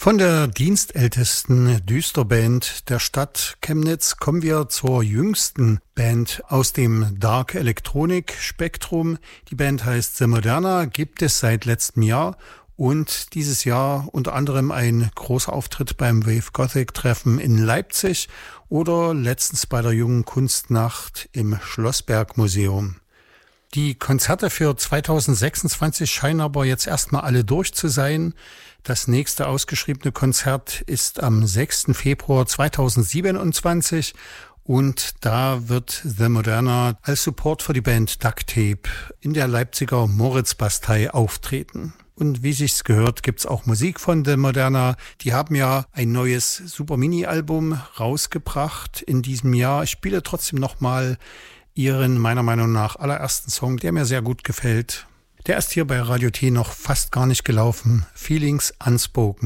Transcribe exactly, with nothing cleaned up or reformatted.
Von der dienstältesten Düsterband der Stadt Chemnitz kommen wir zur jüngsten Band aus dem Dark Electronic Spektrum. Die Band heißt The Moderna, gibt es seit letztem Jahr und dieses Jahr unter anderem ein großer Auftritt beim Wave Gothic Treffen in Leipzig oder letztens bei der Jungen Kunstnacht im Schlossberg Museum. Die Konzerte für zweitausendsechsundzwanzig scheinen aber jetzt erstmal alle durch zu sein. Das nächste ausgeschriebene Konzert ist am sechsten Februar zweitausendsiebenundzwanzig und da wird The Moderna als Support für die Band Duct Tape in der Leipziger Moritzbastei auftreten. Und wie sich's gehört, gibt's auch Musik von The Moderna. Die haben ja ein neues Super-Mini-Album rausgebracht in diesem Jahr. Ich spiele trotzdem nochmal ihren, meiner Meinung nach, allerersten Song, der mir sehr gut gefällt. Der ist hier bei Radio T noch fast gar nicht gelaufen. Feelings Unspoken.